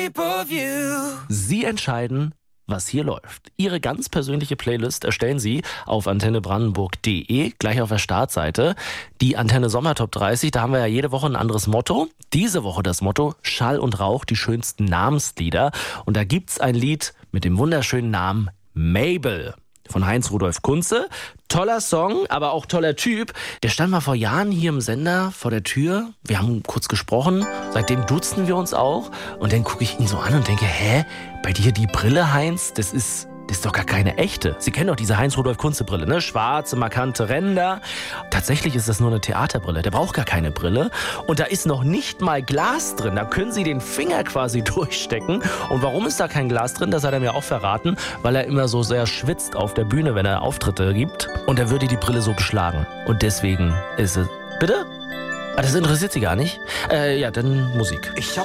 Pay-Per-View. Sie entscheiden, was hier läuft. Ihre ganz persönliche Playlist erstellen Sie auf antennebrandenburg.de, gleich auf der Startseite. Die Antenne Sommer Top 30, da haben wir ja jede Woche ein anderes Motto. Diese Woche das Motto Schall und Rauch, die schönsten Namenslieder. Und da gibt's ein Lied mit dem wunderschönen Namen Mabel von Heinz Rudolf Kunze. Toller Song, aber auch toller Typ. Der stand mal vor Jahren hier im Sender vor der Tür. Wir haben kurz gesprochen. Seitdem duzen wir uns auch. Und dann gucke ich ihn so an und denke, bei dir die Brille, Heinz, das ist doch gar keine echte. Sie kennen doch diese Heinz-Rudolf-Kunze-Brille, ne? Schwarze, markante Ränder. Tatsächlich ist das nur eine Theaterbrille. Der braucht gar keine Brille. Und da ist noch nicht mal Glas drin. Da können Sie den Finger quasi durchstecken. Und warum ist da kein Glas drin? Das hat er mir auch verraten. Weil er immer so sehr schwitzt auf der Bühne, wenn er Auftritte gibt. Und er würde die Brille so beschlagen. Und deswegen ist es... Bitte? Das interessiert Sie gar nicht? Ja, dann Musik. Ich hab